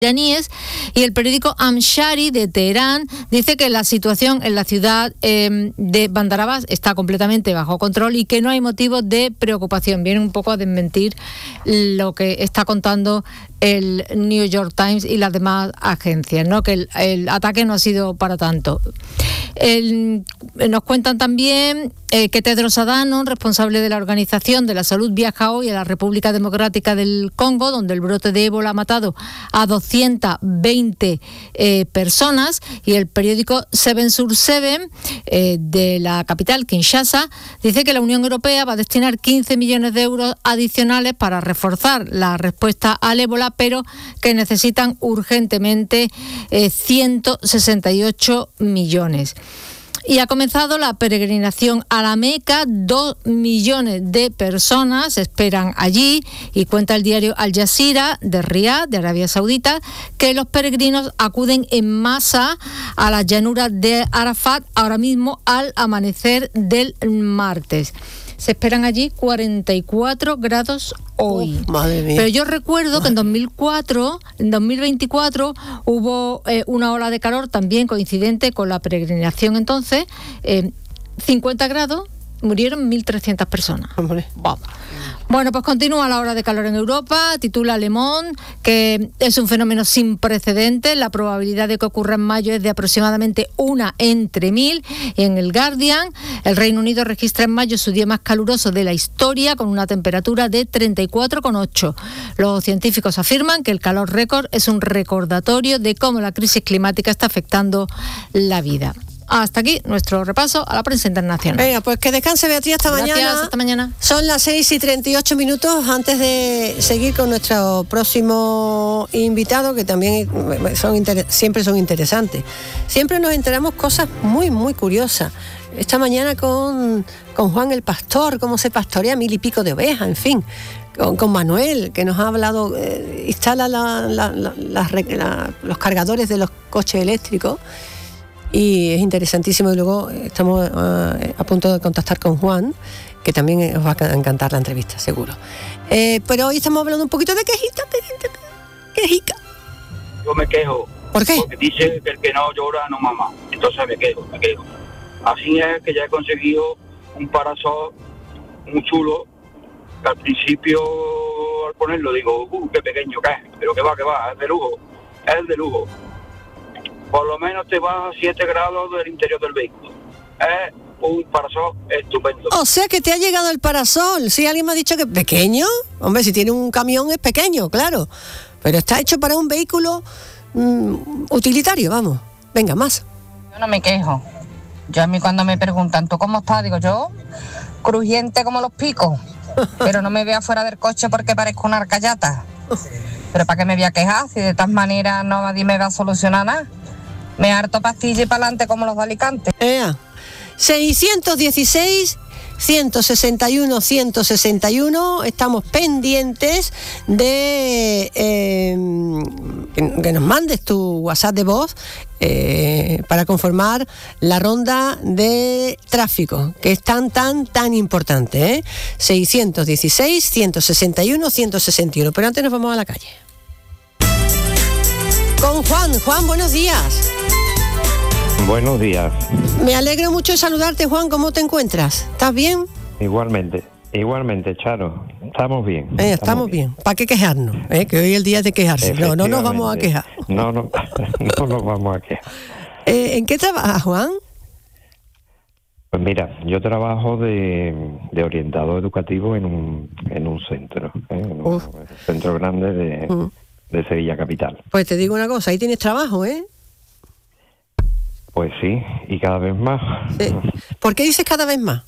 iraníes, y el periódico Amshari de Teherán dice que la situación en la ciudad de Bandar Abbas está completamente bajo control y que no hay motivos de preocupación. Viene un poco a desmentir lo que está contando el New York Times y las demás agencias, ¿no? Que el ataque no ha sido para tanto. Nos cuentan también que Tedros Adhanom, responsable de la Organización de la Salud, viaja hoy a la República Democrática del Congo, donde el brote de ébola ha matado a 220 personas, y el periódico 7/7 de la capital, Kinshasa, dice que la Unión Europea va a destinar 15 millones de euros adicionales para reforzar la respuesta al ébola, pero que necesitan urgentemente 168 millones. Y ha comenzado la peregrinación a la Meca. 2 millones de personas esperan allí, y cuenta el diario Al Jazeera de Riad, de Arabia Saudita, que los peregrinos acuden en masa a las llanuras de Arafat ahora mismo al amanecer del martes. Se esperan allí 44 grados hoy. Madre mía. Pero yo recuerdo que en 2024 hubo una ola de calor también coincidente con la peregrinación. Entonces, 50 grados, murieron 1.300 personas. Hombre. Bueno, pues continúa la ola de calor en Europa. Titula Le Monde que es un fenómeno sin precedentes. La probabilidad de que ocurra en mayo es de aproximadamente 1 entre 1000. Y en el Guardian, el Reino Unido registra en mayo su día más caluroso de la historia, con una temperatura de 34,8. Los científicos afirman que el calor récord es un recordatorio de cómo la crisis climática está afectando la vida. Hasta aquí nuestro repaso a la prensa internacional. Venga, pues que descanse, Beatriz, hasta mañana. Hasta mañana. Son las 6:38 antes de seguir con nuestro próximo invitado, que también siempre son interesantes. Siempre nos enteramos cosas muy, muy curiosas. Esta mañana con Juan el Pastor, cómo se pastorea 1000 y pico de ovejas, en fin. Con Manuel, que nos ha hablado, instala los cargadores de los coches eléctricos. Y es interesantísimo. Y luego estamos a punto de contactar con Juan, que también os va a encantar la entrevista, seguro. Pero hoy estamos hablando un poquito de quejitas. Yo me quejo. ¿Por qué? Porque dice que el que no llora no mama. Entonces me quejo. Así es que ya he conseguido un parasol muy chulo, que al principio al ponerlo digo, qué pequeño que es, pero que va, es de lujo. Por lo menos te baja 7 grados del interior del vehículo. Es un parasol estupendo. O sea que te ha llegado el parasol. Si alguien me ha dicho que es pequeño, hombre, si tiene un camión es pequeño, claro. Pero está hecho para un vehículo utilitario, vamos. Venga, más. Yo no me quejo. Yo a mí cuando me preguntan, ¿tú cómo estás? Digo, yo, crujiente como los picos. Pero no me veo fuera del coche porque parezco una arcayata. Pero ¿para qué me voy a quejar? Si de todas maneras nadie me va a solucionar nada. Me harto pastilla y para adelante como los de Alicante. 616 161 161. Estamos pendientes de que nos mandes tu WhatsApp de voz para conformar la ronda de tráfico, que es tan importante. 616 161 161. Pero antes nos vamos a la calle con Juan. Juan, buenos días. Buenos días. Me alegro mucho de saludarte, Juan. ¿Cómo te encuentras? ¿Estás bien? Igualmente, Charo. Estamos bien. Estamos bien. ¿Para qué quejarnos? Que hoy es el día de quejarse. No nos vamos a quejar. No nos vamos a quejar. ¿En qué trabajas, Juan? Pues mira, yo trabajo de orientador educativo en un centro, en un centro grande de Sevilla capital. Pues te digo una cosa, ahí tienes trabajo, ¿eh? Pues sí, y cada vez más. ¿Por qué dices cada vez más?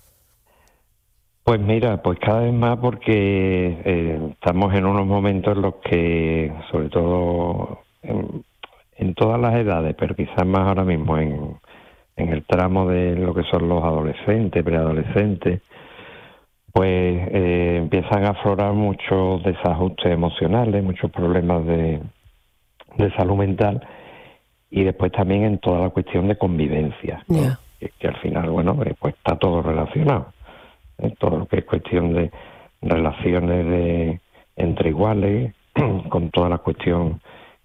Pues mira, pues cada vez más porque estamos en unos momentos en los que, sobre todo en todas las edades, pero quizás más ahora mismo en el tramo de lo que son los adolescentes, preadolescentes, pues empiezan a aflorar muchos desajustes emocionales, muchos problemas de salud mental, y después también en toda la cuestión de convivencia, ¿no? Yeah. Que al final, bueno, pues está todo relacionado. Todo lo que es cuestión de relaciones entre iguales, con toda la cuestión